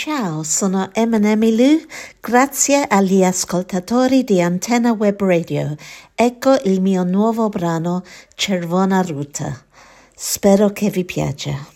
Ciao, sono M&M Lu, grazie agli ascoltatori di Antenna Web Radio. Ecco il mio nuovo brano Cervona Ruta. Spero che vi piaccia.